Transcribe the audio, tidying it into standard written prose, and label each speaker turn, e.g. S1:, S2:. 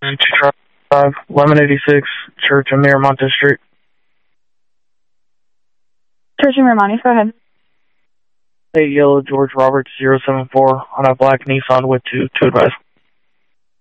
S1: Drive, 1186 Church in Miramont District.
S2: Church in Miramont, go ahead.
S1: Hey, Yellow George Roberts 074 on a black Nissan with to advise.